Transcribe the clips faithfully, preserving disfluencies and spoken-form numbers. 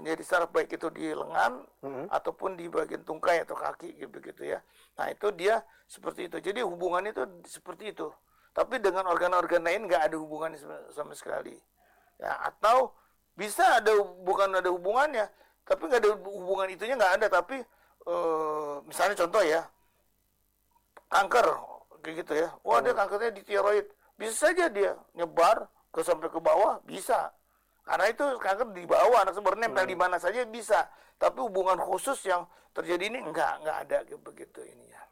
Menjadi saraf baik itu di lengan mm-hmm. ataupun di bagian tungkai atau kaki gitu begitu ya. Nah itu dia seperti itu. Jadi hubungan itu seperti itu. Tapi dengan organ-organ lain nggak ada hubungannya sama sekali. Ya atau bisa ada bukan ada hubungannya, tapi nggak ada hubungan itunya nggak ada. Tapi uh, misalnya contoh ya kanker kayak gitu ya. Wah dia kankernya di tiroid. Bisa saja dia nyebar ke sampai ke bawah bisa. Karena itu kanker di bawah, anak sumber nempel hmm. di mana saja bisa. Tapi hubungan khusus yang terjadi ini enggak, enggak ada begitu ini ya.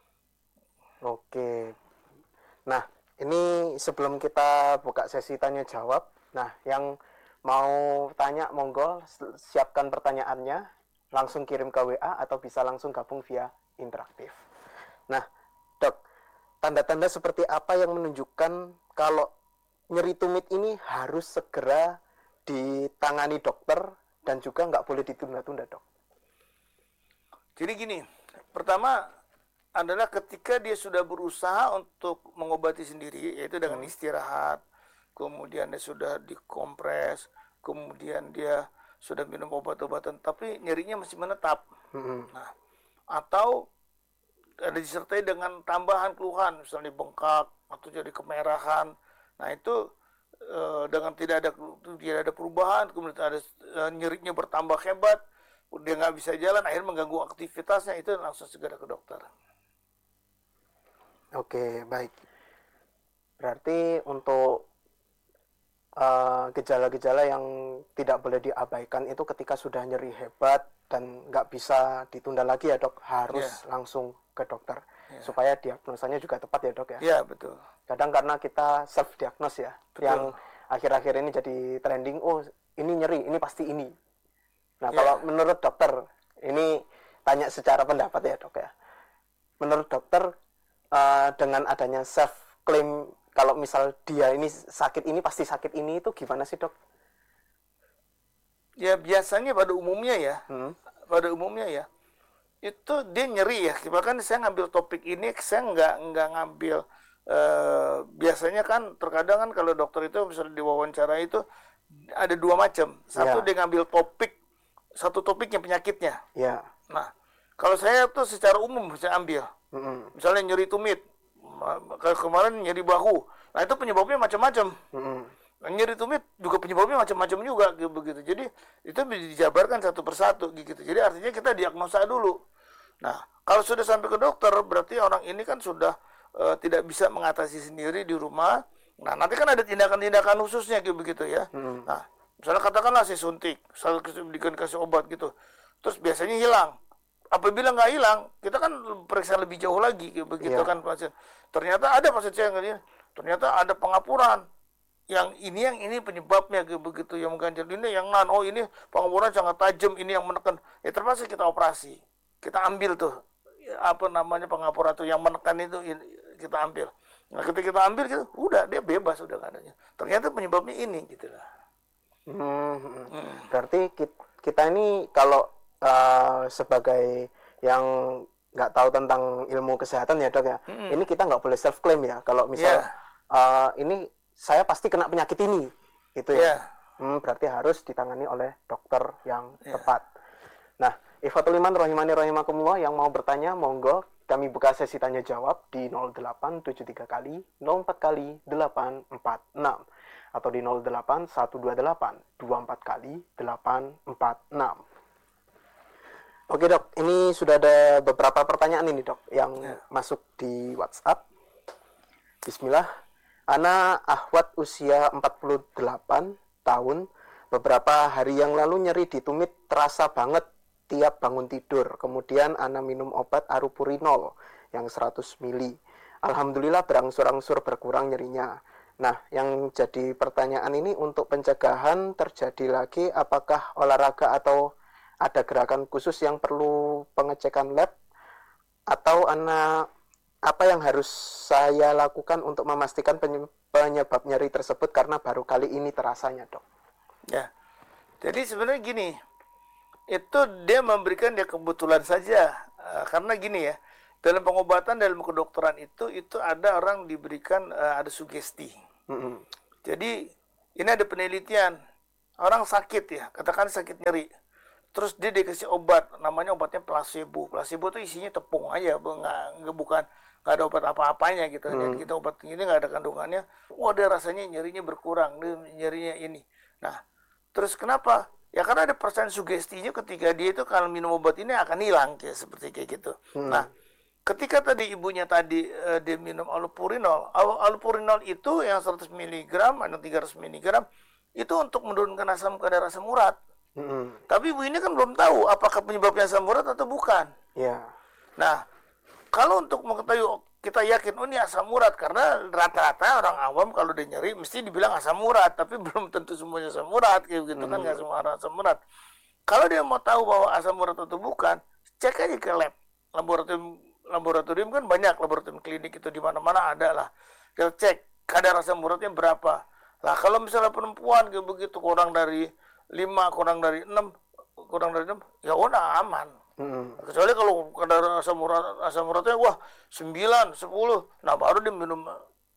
Oke. Nah, ini sebelum kita buka sesi tanya jawab, nah yang mau tanya monggo siapkan pertanyaannya, langsung kirim ke W A atau bisa langsung gabung via interaktif. Nah, Dok, tanda-tanda seperti apa yang menunjukkan kalau nyeri tumit ini harus segera ditangani dokter dan juga nggak boleh ditunda-tunda, Dok? Jadi gini, pertama adalah ketika dia sudah berusaha untuk mengobati sendiri, yaitu dengan hmm. istirahat, kemudian dia sudah dikompres, kemudian dia sudah minum obat-obatan, tapi nyerinya masih menetap. Hmm. Nah, atau ada disertai dengan tambahan keluhan, misalnya bengkak atau jadi kemerahan. Nah itu dengan tidak ada tidak ada perubahan, kemudian ada nyerinya bertambah hebat, dia nggak bisa jalan, akhirnya mengganggu aktivitasnya, itu langsung segera ke dokter. Oke, baik. Berarti untuk uh, gejala-gejala yang tidak boleh diabaikan itu ketika sudah nyeri hebat dan nggak bisa ditunda lagi ya, Dok, harus yeah. langsung ke dokter. Ya. Supaya diagnosanya juga tepat ya, Dok ya. Iya, betul. Kadang karena kita self diagnose ya, betul. Yang akhir-akhir ini jadi trending, oh ini nyeri, ini pasti ini. Nah, ya. Kalau menurut dokter, ini tanya secara pendapat ya, Dok ya. Menurut dokter uh, dengan adanya self claim kalau misal dia ini sakit ini pasti sakit ini, itu gimana sih, Dok? Ya biasanya pada umumnya ya. Hmm. Pada umumnya ya. Itu dia nyeri ya, bahkan saya ngambil topik ini saya nggak nggak ngambil uh, biasanya kan terkadang kan kalau dokter itu misalnya diwawancara itu ada dua macam, satu yeah. dia ngambil topik satu topiknya penyakitnya, yeah. Nah kalau saya tuh secara umum saya ambil, mm-hmm. misalnya nyeri tumit, kemarin nyeri bahu, nah itu penyebabnya macam-macam. Mm-hmm. Nyeri tumit juga penyebabnya macam-macam juga begitu. Jadi itu dijabarkan satu persatu gitu. Jadi artinya kita diagnosa dulu. Nah, kalau sudah sampai ke dokter berarti orang ini kan sudah uh, tidak bisa mengatasi sendiri di rumah. Nah, nanti kan ada tindakan-tindakan khususnya gitu begitu ya. Hmm. Nah, misalnya katakanlah saya suntik, saya dikasih obat gitu. Terus biasanya hilang. Apabila nggak hilang, kita kan periksa lebih jauh lagi gitu begitu yeah. kan pasien. Ternyata ada pasien saya nggak ternyata ada pengapuran. Yang ini yang ini penyebabnya begitu, yang mengganjal ini yang nan, oh ini pengapuran sangat tajam, ini yang menekan, ya terpaksa kita operasi, kita ambil tuh apa namanya pengapuran tuh yang menekan itu kita ambil. Nah ketika kita ambil gitu, udah dia bebas udah katanya. Ternyata penyebabnya ini gitu lah. Hmm, hmm. Berarti kita ini kalau uh, sebagai yang nggak tahu tentang ilmu kesehatan ya, Dok ya, hmm. ini kita nggak boleh self claim ya. Kalau misal yeah. uh, ini saya pasti kena penyakit ini, gitu ya. Yeah. Hmm, berarti harus ditangani oleh dokter yang yeah. tepat. Nah, Ikhwatul Iman rahimani rahimakumullah yang mau bertanya, monggo kami buka sesi tanya jawab di nol delapan tujuh tiga kali nol empat kali delapan empat enam atau di nol delapan satu dua delapan dua empat kali delapan empat enam. Oke, Dok, ini sudah ada beberapa pertanyaan ini, Dok, yang yeah. masuk di WhatsApp. Bismillah. Ana ahwat usia empat puluh delapan tahun, beberapa hari yang lalu nyeri di tumit terasa banget tiap bangun tidur. Kemudian Ana minum obat arupurinol yang seratus mililiter. Alhamdulillah berangsur-angsur berkurang nyerinya. Nah, yang jadi pertanyaan ini untuk pencegahan terjadi lagi, apakah olahraga atau ada gerakan khusus yang perlu pengecekan lab? Atau Ana apa yang harus saya lakukan untuk memastikan penyebab nyeri tersebut karena baru kali ini terasanya, Dok? Ya, jadi sebenarnya gini, itu dia memberikan dia kebetulan saja, uh, karena gini ya, dalam pengobatan dalam kedokteran itu itu ada orang diberikan uh, ada sugesti. Mm-hmm. Jadi ini ada penelitian, orang sakit ya, katakan sakit nyeri. Terus dia dikasih obat, namanya obatnya placebo. Placebo itu isinya tepung aja, nggak, nggak bukan nggak ada obat apa-apanya gitu. Hmm. Jadi kita obat ini nggak ada kandungannya. Wah, dia rasanya nyerinya berkurang, dia nyerinya ini. Nah, terus kenapa? Ya karena ada perasaan sugestinya ketika dia itu kalau minum obat ini akan hilang kayak seperti kayak gitu. Hmm. Nah, ketika tadi ibunya tadi uh, dia minum allopurinol, allopurinol itu yang seratus miligram, ada tiga ratus miligram itu untuk menurunkan asam kadar asam urat. Hmm. Tapi ibu ini kan belum tahu apakah penyebabnya asam urat atau bukan. Ya. Nah, kalau untuk mengetahui kita yakin oh ini asam urat karena rata-rata orang awam kalau dia nyeri mesti dibilang asam urat, tapi belum tentu semuanya asam urat kayak gitu. Hmm. Kan nggak semua asam urat. Kalau dia mau tahu bahwa asam urat atau bukan, cek aja ke lab. Laboratorium laboratorium kan banyak, laboratorium klinik itu di mana-mana ada lah. Kita cek kadar asam uratnya berapa. Lah kalau misalnya perempuan kayak begitu kurang dari lima, kurang dari enam, kurang dari enam, ya udah aman. Hmm. Kecuali kalau kadar asam urat asam uratnya wah sembilan, sepuluh, nah baru dia minum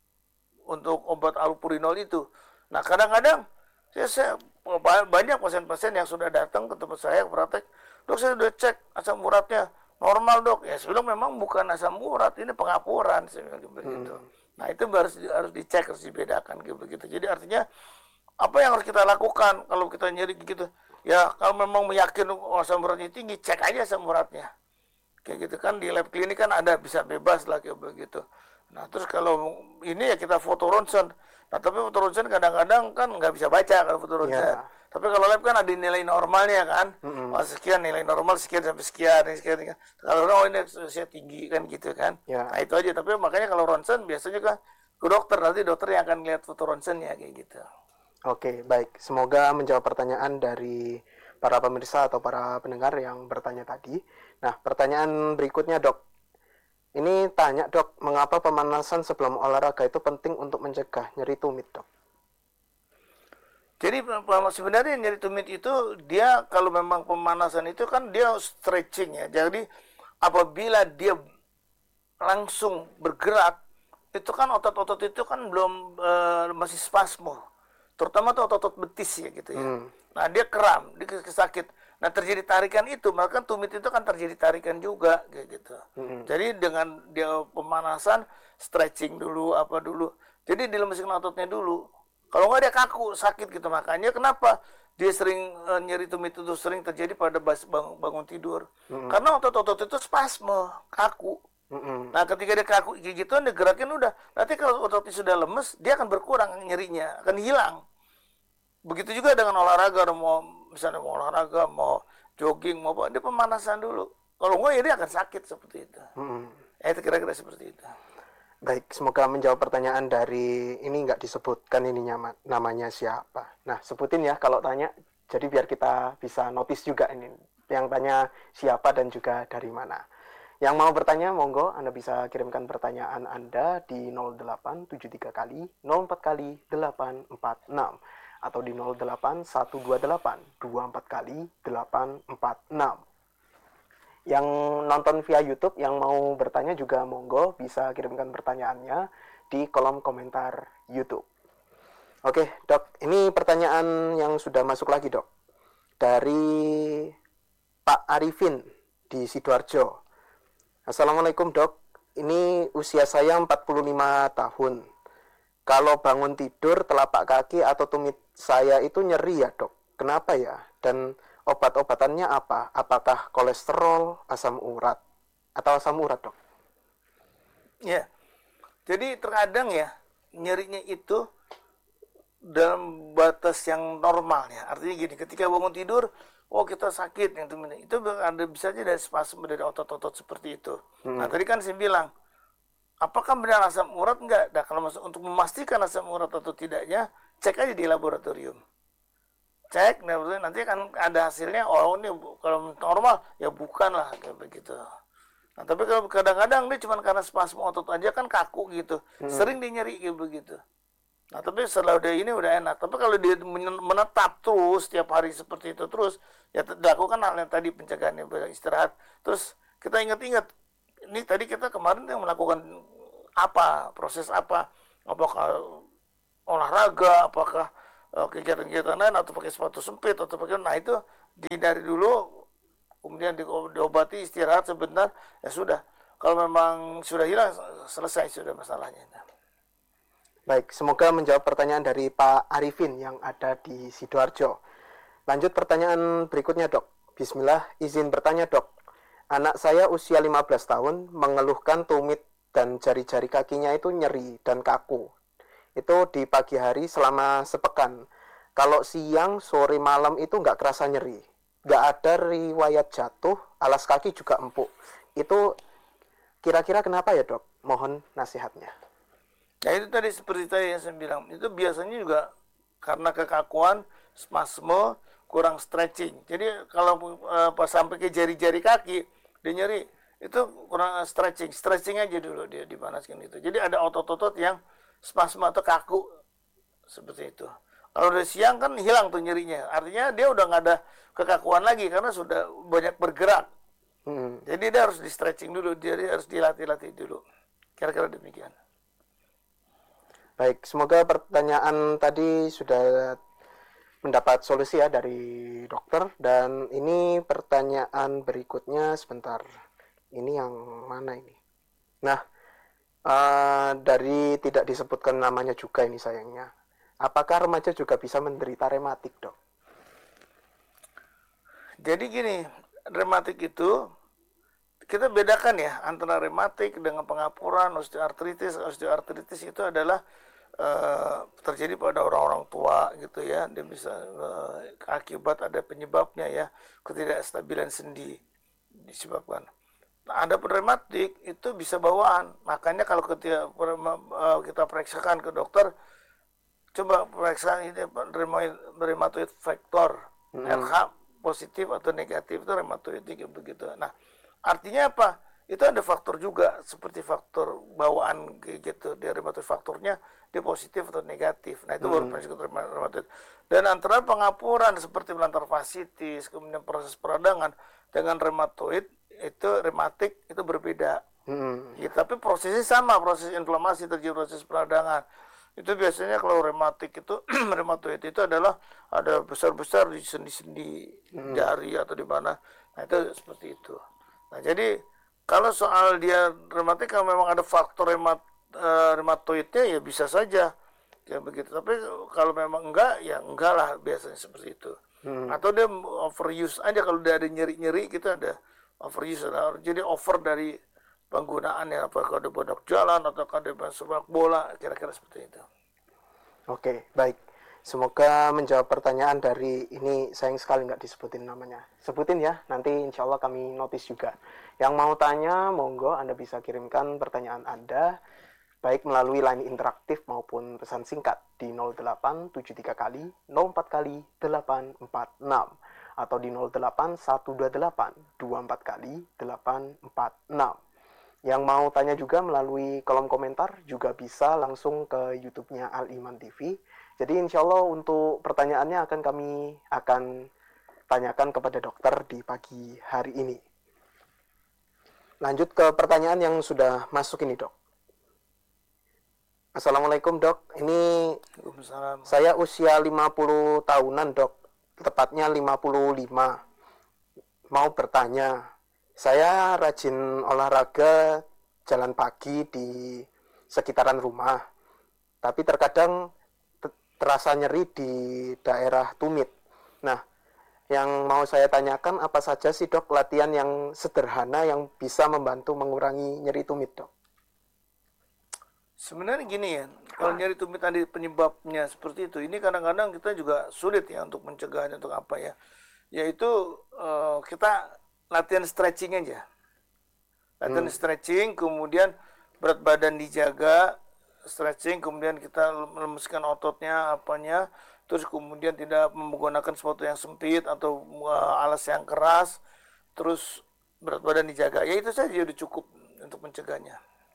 untuk obat allopurinol itu. Nah kadang-kadang saya, saya banyak pasien-pasien yang sudah datang ke tempat saya praktek, dok saya sudah cek asam uratnya normal dok, ya saya bilang memang bukan asam urat, ini pengapuran, saya bilang begitu. Hmm. Nah itu harus harus dicek, harus dibedakan gitu begitu. Jadi artinya apa yang harus kita lakukan kalau kita nyeri gitu? Ya kalau memang meyakin asam uratnya tinggi, cek aja asam uratnya. Kayak gitu kan di lab klinik kan ada bisa bebas lah kayak begitu. Nah terus kalau ini ya kita foto ronsen. Nah tapi foto ronsen kadang-kadang kan nggak bisa baca kalau foto ronsen. Yeah. Tapi kalau lab kan ada nilai normalnya kan. Mm-hmm. Oh, sekian nilai normal sekian sampai sekian, sekian, sekian. Kalau oh, ini usia tinggi kan gitu kan. Yeah. Nah itu aja. Tapi makanya kalau ronsen biasanya kan ke dokter, nanti dokter yang akan lihat foto ronsennya kayak gitu. Oke, baik. Semoga menjawab pertanyaan dari para pemirsa atau para pendengar yang bertanya tadi. Nah, pertanyaan berikutnya, Dok. Ini tanya, Dok, mengapa pemanasan sebelum olahraga itu penting untuk mencegah nyeri tumit, Dok? Jadi sebenarnya nyeri tumit itu dia kalau memang pemanasan itu kan dia stretching ya. Jadi apabila dia langsung bergerak, itu kan otot-otot itu kan belum e, masih spasmo. Terutama tuh otot-otot betis ya gitu ya. Hmm. Nah dia kram, dia sakit. Nah terjadi tarikan itu, maka tumit itu kan terjadi tarikan juga kayak gitu. Hmm. Jadi dengan dia pemanasan, stretching dulu, apa dulu. Jadi dilemesin ototnya dulu. Kalau nggak dia kaku, sakit gitu. Makanya kenapa dia sering uh, nyeri tumit itu sering terjadi pada bangun, bangun tidur. Hmm. Karena otot-otot itu spasme, kaku. Hmm. Nah ketika dia kaku gitu, dia gerakin udah. Nanti kalau ototnya sudah lemes, dia akan berkurang nyerinya, akan hilang. Begitu juga dengan olahraga, mau misalnya mau olahraga, mau jogging, mau apa, dia pemanasan dulu. Kalau enggak ya dia akan sakit seperti itu. Hmm. Ya, itu kira-kira seperti itu. Baik, semoga menjawab pertanyaan dari ini nggak disebutkan ini namanya siapa. Nah, sebutin ya kalau tanya, jadi biar kita bisa notice juga ini. Yang tanya siapa dan juga dari mana. Yang mau bertanya, monggo Anda bisa kirimkan pertanyaan Anda di nol delapan tujuh tiga kali, nol empat kali, delapan empat enam. Atau di nol delapan satu dua delapan dua empat kali delapan empat enam. Yang nonton via YouTube yang mau bertanya juga monggo bisa kirimkan pertanyaannya di kolom komentar YouTube. Oke, Dok, ini pertanyaan yang sudah masuk lagi, Dok. Dari Pak Arifin di Sidoarjo. Assalamualaikum, Dok. Ini usia saya empat puluh lima tahun. Kalau bangun tidur, telapak kaki atau tumit saya itu nyeri ya, Dok. Kenapa ya? Dan obat-obatannya apa? Apakah kolesterol, asam urat, atau asam urat, Dok? Ya, jadi terkadang ya, nyerinya itu dalam batas yang normal ya. Artinya gini, ketika bangun tidur, oh kita sakit, yang itu ada bisa aja dari spasme dari otot-otot seperti itu. Hmm. Nah tadi kan saya bilang, apakah benar asam urat enggak? Nah, kalau masuk untuk memastikan asam urat atau tidaknya, cek aja di laboratorium. Cek, nanti akan ada hasilnya, oh ini kalau normal, ya bukan lah, kayak begitu. Nah, tapi kalau kadang-kadang dia cuma karena spasme otot aja kan kaku gitu. Hmm. Sering dia nyeri kayak begitu. Nah, tapi setelah udah ini udah enak. Tapi kalau dia menetap terus, setiap hari seperti itu terus, ya dilakukan hal yang tadi pencegahannya, istirahat. Terus kita ingat-ingat, ini tadi kita kemarin yang melakukan apa, proses apa, apakah olahraga, apakah uh, kegiatan-kegiatan lain atau pakai sepatu sempit atau pakai, nah itu dihindari dulu, kemudian di, diobati, istirahat sebentar, ya sudah. Kalau memang sudah hilang, selesai sudah masalahnya. Baik, semoga menjawab pertanyaan dari Pak Arifin yang ada di Sidoarjo. Lanjut pertanyaan berikutnya, Dok. Bismillah, izin bertanya, Dok. Anak saya usia lima belas tahun mengeluhkan tumit dan jari-jari kakinya itu nyeri dan kaku. Itu di pagi hari selama sepekan. Kalau siang, sore, malam itu nggak kerasa nyeri. Nggak ada riwayat jatuh, alas kaki juga empuk. Itu kira-kira kenapa ya, Dok? Mohon nasihatnya. Ya itu tadi seperti tadi yang saya bilang, itu biasanya juga karena kekakuan, spasme, kurang stretching. Jadi kalau uh, pas sampai ke jari-jari kaki dia nyeri, itu kurang stretching. Stretching aja dulu dia dipanaskan itu. Jadi ada otot-otot yang spasme atau kaku seperti itu. Kalau udah siang kan hilang tuh nyerinya. Artinya dia udah nggak ada kekakuan lagi karena sudah banyak bergerak. Hmm. Jadi dia harus di stretching dulu, dia harus dilatih-latih dulu. Kira-kira demikian. Baik, semoga pertanyaan tadi sudah mendapat solusi ya dari dokter. Dan ini pertanyaan berikutnya, sebentar. Ini yang mana ini? Nah, uh, dari tidak disebutkan namanya juga ini sayangnya. Apakah remaja juga bisa menderita rematik, Dok? Jadi gini, rematik itu kita bedakan ya antara rematik dengan pengapuran, osteoartritis. Osteoartritis itu adalah Uh, terjadi pada orang-orang tua gitu ya, dia bisa uh, akibat ada penyebabnya ya, ketidakstabilan sendi disebabkan. Nah, ada rematik itu bisa bawaan, makanya kalau ketika uh, kita periksakan ke dokter, coba periksa ini rheumatoid factor, hmm. R H positif atau negatif itu rheumatoid begitu. Nah, artinya apa? Itu ada faktor juga seperti faktor bawaan gitu, dia rheumatoid faktornya dia positif atau negatif. Nah itu hmm. baru penyakit rheumatoid. Dan antara pengapuran seperti plantar fasciitis, kemudian proses peradangan dengan rheumatoid itu rematik itu berbeda. Hmm. Ya, tapi prosesnya sama, proses inflamasi terjadi proses peradangan. Itu biasanya kalau rematik itu rheumatoid itu adalah ada besar-besar di sendi-sendi hmm. jari atau di mana. Nah itu seperti itu. Nah jadi kalau soal dia rematik, kalau memang ada faktor remat, uh, rematoidnya ya bisa saja kayak begitu. Tapi kalau memang enggak, ya enggak lah biasanya seperti itu. Hmm. Atau dia overuse aja, kalau dia ada nyeri-nyeri kita ada overuse. Jadi over dari penggunaannya, apakah ada bodak jalan atau ada sepak bola, kira-kira seperti itu. Oke, baik. Semoga menjawab pertanyaan dari ini, sayang sekali nggak disebutin namanya. Sebutin ya, nanti insya Allah kami notice juga. Yang mau tanya, monggo Anda bisa kirimkan pertanyaan Anda, baik melalui line interaktif maupun pesan singkat di nol delapan tujuh tiga kali, nol empat kali, delapan empat enam. Atau di nol delapan satu dua delapan, dua empat kali, delapan empat enam. Yang mau tanya juga melalui kolom komentar, juga bisa langsung ke YouTube-nya Al Iman T V. Jadi insya Allah untuk pertanyaannya akan kami akan tanyakan kepada dokter di pagi hari ini. Lanjut ke pertanyaan yang sudah masuk ini, Dok. Assalamualaikum, Dok. Ini saya usia lima puluh tahunan, Dok. Tepatnya lima puluh lima. Mau bertanya, saya rajin olahraga jalan pagi di sekitaran rumah. Tapi terkadang terasa nyeri di daerah tumit. Nah, yang mau saya tanyakan apa saja sih, Dok, latihan yang sederhana yang bisa membantu mengurangi nyeri tumit, Dok? Sebenarnya gini ya, kalau nyeri tumit tadi penyebabnya seperti itu, ini kadang-kadang kita juga sulit ya untuk mencegahnya, untuk apa ya, yaitu uh, kita latihan stretching aja. Latihan hmm. stretching, kemudian berat badan dijaga, stretching, kemudian kita melemaskan ototnya, apanya, terus kemudian tidak menggunakan sepatu yang sempit atau uh, alas yang keras, terus berat badan dijaga. Ya itu saja sudah cukup untuk mencegahnya.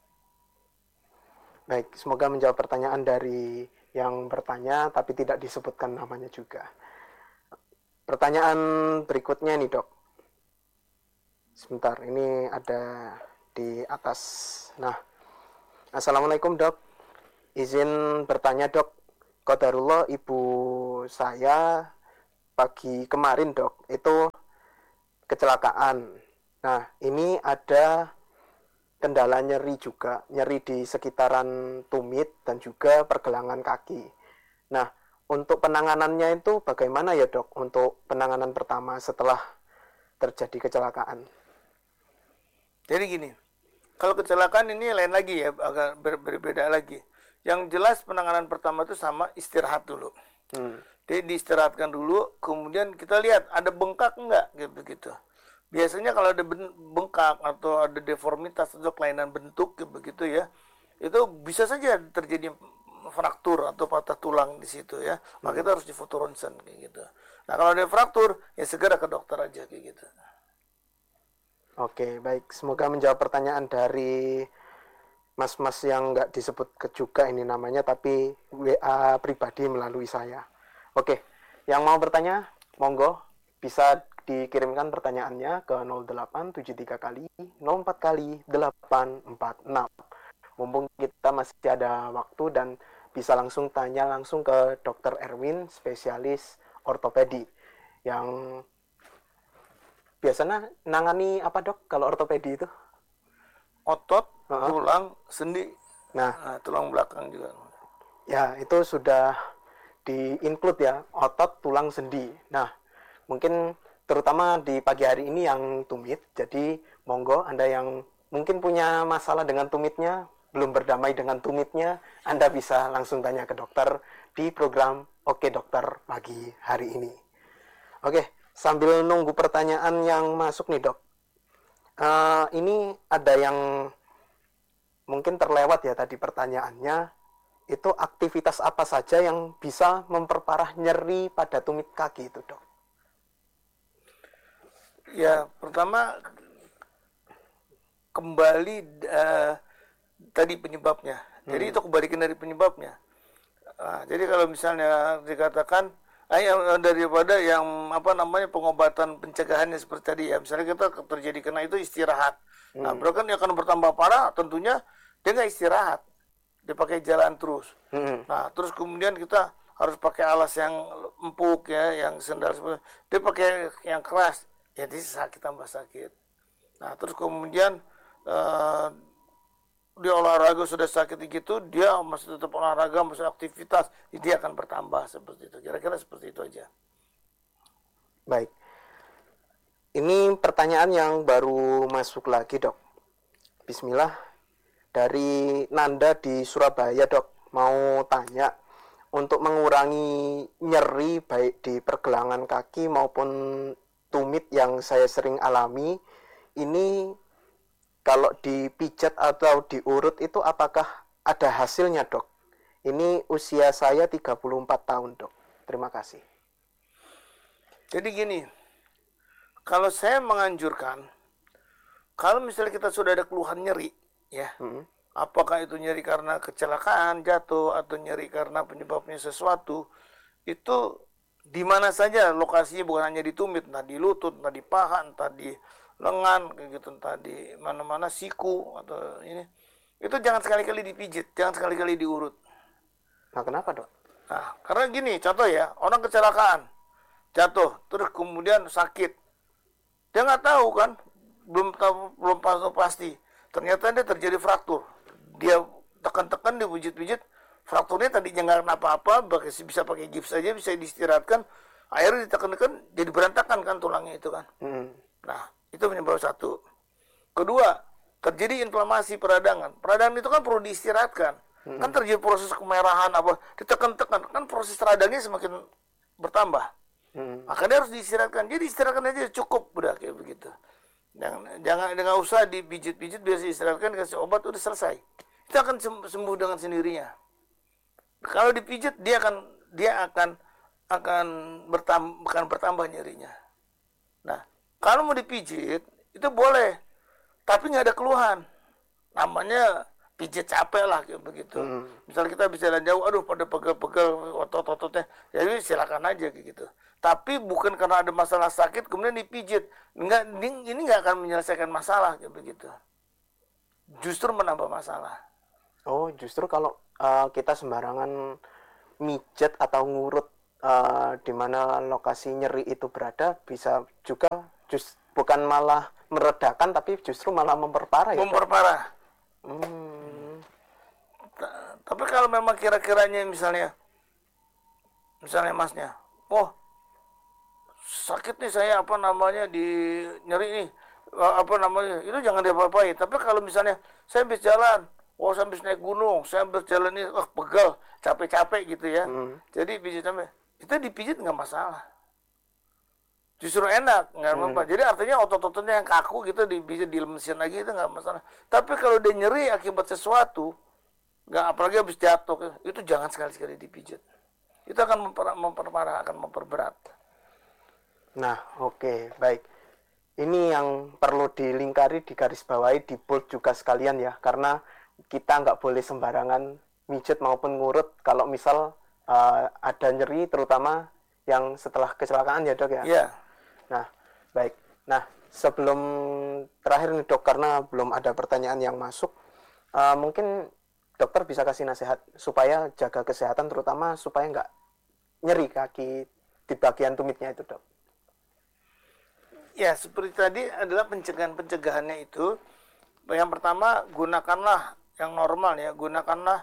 Baik, semoga menjawab pertanyaan dari yang bertanya tapi tidak disebutkan namanya juga. Pertanyaan berikutnya nih, Dok. Sebentar, ini ada di atas. Nah, Assalamualaikum, Dok. Izin bertanya, Dok. qadarullah ibu saya pagi kemarin dok itu kecelakaan. Nah ini ada kendala nyeri juga, nyeri di sekitaran tumit dan juga pergelangan kaki. Nah untuk penanganannya itu bagaimana ya dok? Untuk penanganan pertama setelah terjadi kecelakaan. Jadi gini, kalau kecelakaan ini lain lagi ya, agak ber berbeda lagi. Yang jelas penanganan pertama itu sama istirahat dulu. Hmm. Jadi diistirahatkan dulu, kemudian kita lihat ada bengkak enggak gitu-gitu. Biasanya kalau ada bengkak atau ada deformitas atau kelainan bentuk begitu ya, itu bisa saja terjadi fraktur atau patah tulang di situ ya. Maka hmm. kita harus difoto ronsen kayak gitu. Nah kalau ada fraktur ya segera ke dokter aja kayak gitu. Oke baik, semoga menjawab pertanyaan dari mas-mas yang nggak disebut juga ini namanya, tapi W A pribadi melalui saya. Oke, yang mau bertanya, monggo bisa dikirimkan pertanyaannya ke nol delapan tujuh tiga kali nol empat kali delapan empat enam. Mumpung kita masih ada waktu dan bisa langsung tanya langsung ke dokter Erwin, spesialis ortopedi, yang biasanya nangani apa dok kalau ortopedi itu? Otot, uh-huh. tulang, sendi, nah, nah tulang belakang juga. Ya itu sudah di-include ya, otot, tulang, sendi. Nah mungkin terutama di pagi hari ini yang tumit, jadi monggo Anda yang mungkin punya masalah dengan tumitnya, belum berdamai dengan tumitnya, Anda bisa langsung tanya ke dokter di program Oke Dokter pagi hari ini. Oke, sambil nunggu pertanyaan yang masuk nih dok, uh, ini ada yang mungkin terlewat ya tadi pertanyaannya, itu aktivitas apa saja yang bisa memperparah nyeri pada tumit kaki itu dok? Ya pertama kembali uh, tadi penyebabnya. Jadi hmm. itu kebalikan dari penyebabnya. Nah, jadi kalau misalnya dikatakan ah, daripada yang apa namanya pengobatan pencegahannya seperti tadi ya, misalnya kita terjadi kena itu istirahat. Hmm. Nah, berarti kan dia akan bertambah parah, tentunya dia nggak istirahat, dia pakai jalan terus. Hmm. Nah, terus kemudian kita harus pakai alas yang empuk ya, yang sendal seperti dia pakai yang keras, ya dia sakit tambah sakit. Nah, terus kemudian uh, dia olahraga sudah sakit gitu, dia masih tetap olahraga, masih aktivitas, dia akan bertambah seperti itu. Kira-kira seperti itu aja. Baik. Ini pertanyaan yang baru masuk lagi, dok. Bismillah. Dari Nanda di Surabaya, dok. Mau tanya, untuk mengurangi nyeri baik di pergelangan kaki maupun tumit yang saya sering alami, ini kalau dipijat atau diurut itu apakah ada hasilnya dok? Ini usia saya tiga puluh empat tahun dok. Terima kasih. Jadi gini, kalau saya menganjurkan, kalau misalnya kita sudah ada keluhan nyeri, ya, hmm. apakah itu nyeri karena kecelakaan, jatuh, atau nyeri karena penyebabnya sesuatu, itu di mana saja lokasinya, bukan hanya di tumit, entah di lutut, entah di paha, entah di lengan kayak gitu, tadi mana-mana siku atau ini, itu jangan sekali-kali dipijit, jangan sekali-kali diurut. Nah kenapa dok? Nah karena gini, contoh ya, orang kecelakaan jatuh terus kemudian sakit, dia nggak tahu kan, belum tahu, belum pasti, ternyata dia terjadi fraktur, dia tekan-tekan, dia pijit-pijit, frakturnya tadinya nggak apa-apa, bisa pakai gips saja, bisa diistirahatkan, akhirnya ditekan-tekan jadi berantakan kan tulangnya itu kan. Hmm. Nah itu penyebab satu. Kedua, terjadi inflamasi peradangan. Peradangan itu kan perlu diistirahatkan. Hmm. Kan terjadi proses kemerahan apa, ditekan-tekan, kan proses radangnya semakin bertambah. Hmm. Maka dia harus diistirahatkan. Jadi istirahatkan aja cukup, udah kayak begitu. Jangan jangan jangan usah dipijit-pijit, biasa istirahatkan, kasih obat, udah selesai. Itu akan sembuh dengan sendirinya. Kalau dipijit dia akan dia akan akan bertambah akan bertambah nyerinya. Nah, kalau mau dipijit, itu boleh. Tapi nggak ada keluhan. Namanya pijit capek lah, kayak begitu. Hmm. Misalnya kita bisa jalan jauh, aduh pada pegel-pegel otot-ototnya. Jadi silakan aja kayak gitu. Tapi bukan karena ada masalah sakit, kemudian dipijit. Nggak, ini nggak akan menyelesaikan masalah, kayak begitu. Justru menambah masalah. Oh, justru kalau uh, kita sembarangan mijet atau ngurut uh, di mana lokasi nyeri itu berada bisa juga just bukan malah meredakan tapi justru malah memperparah ya. Memperparah. Hmm. T- tapi kalau memang kira-kiranya misalnya misalnya masnya, oh sakit nih saya apa namanya di nyeri nih apa namanya itu jangan diapa-apain. Tapi kalau misalnya saya habis jalan, oh saya habis naik gunung, saya habis jalan ini, oh pegal, capek-capek gitu ya. Hmm. Jadi pijit sampai itu dipijit nggak masalah. Justru enak, nggak hmm. apa-apa. Jadi artinya otot-ototnya yang kaku gitu bisa dilemesin lagi itu nggak masalah. Tapi kalau dia nyeri akibat sesuatu, nggak apalagi habis jatuh, itu jangan sekali-sekali dipijit. Itu akan memper, memperparah, akan memperberat. Nah, oke, okay, baik. Ini yang perlu dilingkari, digarisbawahi, dibold juga sekalian ya, karena kita nggak boleh sembarangan mijet maupun ngurut kalau misal uh, ada nyeri, terutama yang setelah kecelakaan ya dok ya. Iya. Nah, baik. Nah, sebelum terakhir nih dok, karena belum ada pertanyaan yang masuk, uh, mungkin dokter bisa kasih nasihat supaya jaga kesehatan, terutama supaya nggak nyeri kaki di bagian tumitnya itu dok. Ya, seperti tadi adalah pencegahan-pencegahannya itu. Yang pertama, gunakanlah yang normal ya, gunakanlah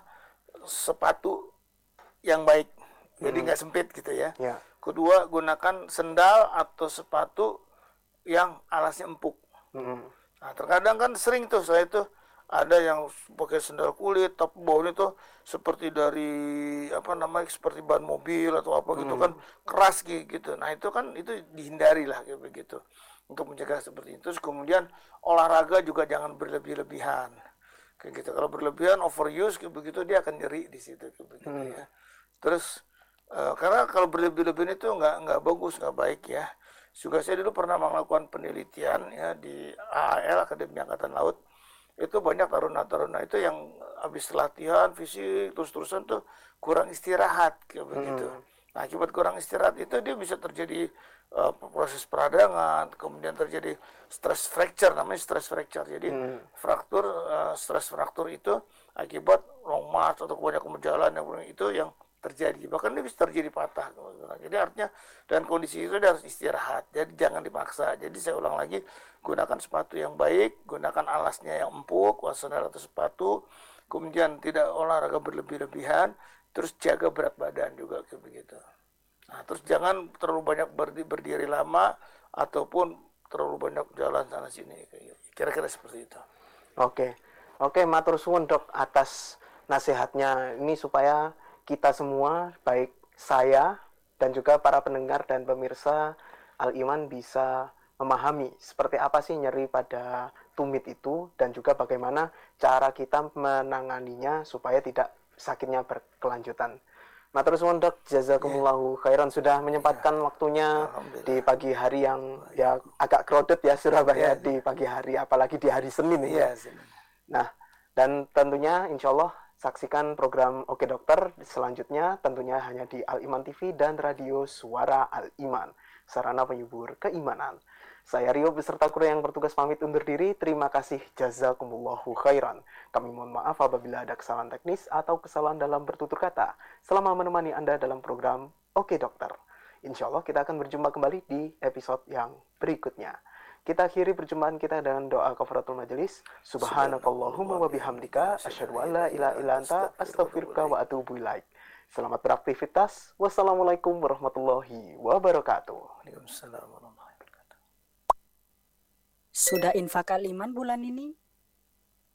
sepatu yang baik, jadi nggak hmm. sempit gitu ya. ya. Kedua, gunakan sendal atau sepatu yang alasnya empuk. Hmm. Nah, terkadang kan sering tuh saya tuh ada yang pakai sendal kulit, tapi baunya tuh seperti dari apa namanya, seperti ban mobil atau apa gitu hmm. kan, keras gitu. Nah itu kan itu dihindari lah kayak begitu untuk mencegah seperti itu. Terus kemudian olahraga juga jangan berlebih-lebihan kayak gitu. Kalau berlebihan overuse kayak begitu dia akan nyeri di situ kayak begitu hmm. ya. Terus uh, karena kalau berlebih-lebihan itu nggak nggak bagus, nggak baik ya. Juga saya dulu pernah melakukan penelitian ya di A A L, Akademi Angkatan Laut. Itu banyak taruna-taruna itu yang habis latihan fisik terus-terusan tuh kurang istirahat kayak hmm. begitu. Nah, akibat kurang istirahat itu dia bisa terjadi uh, proses peradangan, kemudian terjadi stress fracture, namanya stress fracture. Jadi hmm. fraktur, uh, stress fraktur itu akibat long march atau kebanyakan berjalan yang itu yang terjadi. Bahkan dia bisa terjadi patah. Jadi artinya dan kondisi itu dia harus istirahat. Jadi jangan dipaksa. Jadi saya ulang lagi, gunakan sepatu yang baik, gunakan alasnya yang empuk, sandal atau sepatu, kemudian tidak olahraga berlebih-lebihan, terus jaga berat badan juga kayak begitu. Nah, terus jangan terlalu banyak berdiri, berdiri lama ataupun terlalu banyak jalan sana sini. Kira-kira seperti itu. Oke, oke, matur suwun dok atas nasihatnya ini supaya kita semua, baik saya dan juga para pendengar dan pemirsa Al-Iman bisa memahami seperti apa sih nyeri pada tumit itu dan juga bagaimana cara kita menanganinya supaya tidak sakitnya berkelanjutan. Matur suwun dok, jazakumullahu khairan sudah menyempatkan yeah. waktunya di pagi hari yang ya agak crowded ya Surabaya yeah. di pagi hari, apalagi di hari Senin ya. Yeah. Nah, dan tentunya insya Allah saksikan program Oke Dokter selanjutnya tentunya hanya di Al-Iman T V dan Radio Suara Al-Iman, sarana penyubur keimanan. Saya Rio beserta kru yang bertugas pamit undur diri. Terima kasih, jazakumullahu khairan. Kami mohon maaf apabila ada kesalahan teknis atau kesalahan dalam bertutur kata selama menemani Anda dalam program Oke Dokter. Insya Allah kita akan berjumpa kembali di episode yang berikutnya. Kita akhiri perjumpaan kita dengan doa kafaratul majelis. Subhanakallahumma wa bihamdika asyhadu an la ilaha illa anta astaghfiruka wa atubu ilaik. Selamat beraktivitas. Wassalamualaikum warahmatullahi wabarakatuh. Waalaikumsalam warahmatullahi wabarakatuh. Sudah infak Al-Iman bulan ini?